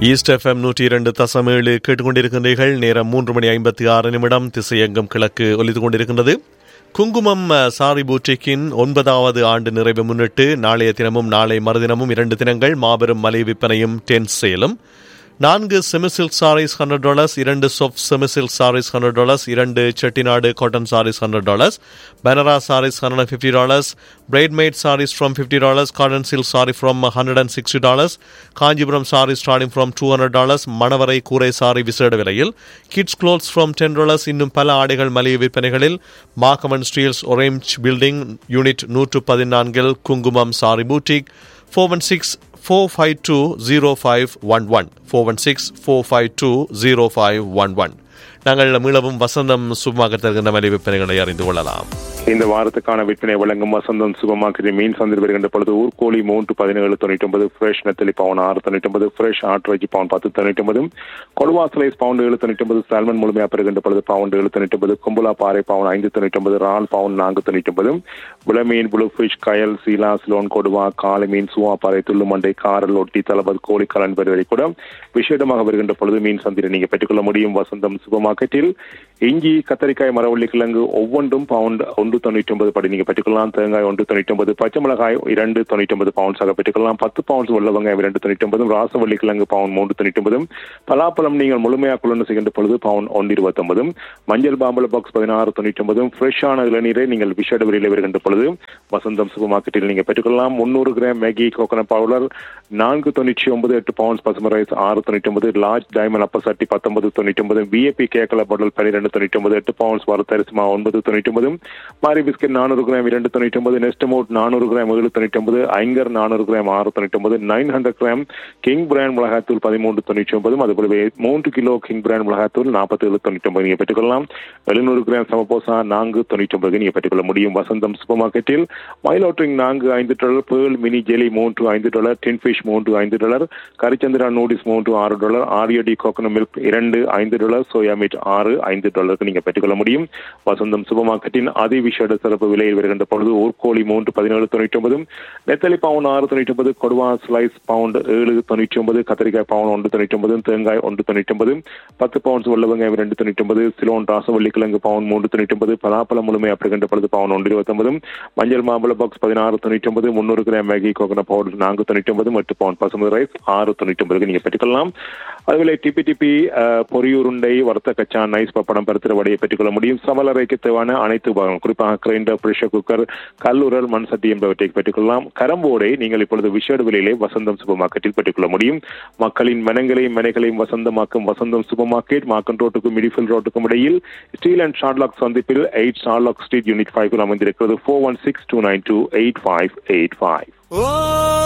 East FM 102.7 கேட்டுக்கொண்டிருக்கின்றீர்கள். நேரம் 3:56 திசையங்கம் கிழக்கு ஒலித்துக் கொண்டிருக்கின்றது. குங்குமம் சாரி பூட்டிக்கின் 9வது ஆண்டு நிறைவை முன்னிட்டு நாளைய தினமும் நாளை மறுதினமும் 2 தினங்கள் மாபெரும் மலை விற்பனையும் tent சேலும். 4 semi silk saris $100, 2 soft semi silk saris $100, 2 Chettinad cotton saris $100, Banaras saris $150, braidmaid sarees from $50, cotton silk saree from $160, Kanchipuram sorry starting from $200, மணவரை கூரை சாரி விசேட விலையில், கிட்ஸ் க்ளோத்ஸ் from $10. இன்னும் பல ஆடைகள் மலிவு விற்பனைகளில் மார்க்கம் & ஸ்டீல்ஸ் ஒரேஞ்ச் பில்டிங் யூனிட் 114 குங்குமம் சாரி பூட்டிக். 416-452-0511 416-452-0511. நாங்கள் மீளவும் வசந்தம் சூப்பர்மார்க்கெட் தருகின்ற மலிவு விற்பனைகளை அறிந்து கொள்ளலாம். இந்த வாரத்துக்கான விற்பனை வழங்கும் வசந்தம் சூப்பர்மார்க்கெட்டில் மீன் சந்தையில் வருகின்ற பொழுது ஊர்கோழி 3.1799, ஃப்ரெஷ் நெத்தலி பவுன் 6.99, ஃப்ரெஷ் ஆட்டுறைச்சி பவுன் 10.99, கொடுவா ஸ்லைஸ் பவுன் 7.99, சால்மன் முழுமையாக பெறுகின்ற பொழுது பவுன் 7.99, கும்பலா பாறை பவுன் 5.99, ரால் பவுன் 4.99, விளமீன் புளூ ஃபிஷ் கயல் சீலா சிலோன் கொடுவா காலை மீன் சுவா பாறை துள்ளுமண்டை காரல் ஒட்டி தளபதி கோழி கலன் பெறுவதை கூட விசேடமாக வருகின்ற பொழுது மீன் சந்தையில் நீங்கள் பெற்றுக்கொள்ள முடியும். வசந்தம் சூப்பர்மார்க்கெட்டில் இஞ்சி கத்தரிக்காய் மரவள்ளி கிழங்கு ஒவ்வொன்றும் பவுண்ட் 1.99 படி நீங்கள் பெற்றுக்கொள்ளலாம். தேங்காய் 1.99, பச்சை மிளகாய் 2.99 பவுண்ட்ஸாக பெற்றுக்கொள்ளலாம். 10 பவுண்ட்ஸ் உள்ள வெங்காயம் 2.99, ராசவள்ளி கிழங்கு பவுன் 3.99, பலாப்பழம் நீங்கள் முழுமையாக கொள்ளுண்டு செய்கின்ற பொழுது பவுன் 1.29, மஞ்சள் பாம்பல பாக்ஸ் 16.99, ஃப்ரெஷ்ஷான இளநீரை நீங்கள் விஷேட விலையில் வருகின்ற பொழுது வசந்தம் சூப்பர் மார்க்கெட்டில் நீங்கள் பெற்றுக்கொள்ளலாம். 300 gram Maggi coconut powder 4.99, 8 pounds பசுமை ரைஸ் 6.99, லார்ஜ் டைமண்ட் அப்ப சட்டி 19.99, விஏபி கேக்கல பாட்டில் 12.99, 8 பவுண்ட்ஸ் வரத்தரிசிமா 9.99, மாரி biscuit 400 gram 2.99, நெஸ்டமோட் 400 gram 7.99, ஐங்கர் 400 gram 6.99, 900 gram king brand மிளகாத்தூள் 13.99, அதுபோலவே 3 கிலோ கிங் பிராண்ட் மிளகாத்தூள் 47.99 நீங்கள் பெற்றுக்கொள்ளலாம். 700 கிராம் சமபோசா 4.99 நீங்கள் பெற்றுக்கொள்ள முடியும். வசந்தம் சூப்பர் மார்க்கெட்டில் மைலோட்ரிங் $4.5, pearl mini jelly $3.5, tin fish $3.5, கரிச்சந்திரா noodles $6, ஆரியடி coconut milk $2.5, soya meet $6.5 நீங்கள் பெற்றுக்கொள்ள முடியும். வசந்தம் சூப்பர் மார்க்கெட்டின் அதி விஷேட சிறப்பு விலையில் வருகின்ற பொழுது ஊர்கோழி 3.1799, நெத்தலி பவுன் 6.99, கொடுவா ஸ்லைஸ் பவுண்ட் 7.99, கத்திரிக்காய் பவுன் 1.99, தேங்காய் 1.99, 10 பவுண்ட்ஸ் உள்ள வெங்காயம் 2.99, சிலோன் ராசவள்ளி கிழங்கு பவுன் 3.99, பலாப்பழம் முழுமையாக பெறுகின்ற பொழுது பவுன் 1.29, மஞ்சள் மாம்பழ box 16.99, 300 gram Maggi coconut powder 4.99, 8 bound பசுமை ரைஸ் 6.99 நீங்கள் பெற்றுக்கொள்ளலாம். அதுவே டிபி பொரியுருண்டை வறுத்த கச்சா நைஸ் பப்படம் பருத்திர வடையை பெற்றுக்கொள்ள முடியும். சமையலறைக்கு தேவையான அனைத்து உபகரணம் குறிப்பாக கிரைண்டர், பிரஷர் குக்கர், கல்லுரல், மண் சட்டி என்பவற்றை பெற்றுக்கொள்ளலாம். கரம்போடை நீங்கள் இப்பொழுது விஷேட விலையிலே வசந்தம் சூப்பர் மார்க்கெட்டில் பெற்றுக்கொள்ள முடியும். மக்களின் மனைகளையும் வசந்தமாக்கும் வசந்தம் சூப்பர் மார்க்கெட் மார்க்கன் ரோட்டுக்கும் மிடிஃபில் ரோட்டுக்கும் இடையில் ஸ்டீல் அண்ட் ஷார்ட்லாக் சந்திப்பில் 8 ஷார்ட்லாக் ஸ்ட்ரீட் யூனிட் 5 அமைந்திருக்கிறது. 4162928585.